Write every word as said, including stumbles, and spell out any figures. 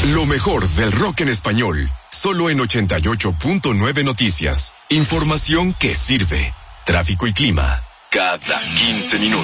Lo mejor del rock en español, solo en ochenta y ocho punto nueve Noticias. Información que sirve. Tráfico y clima, cada quince minutos.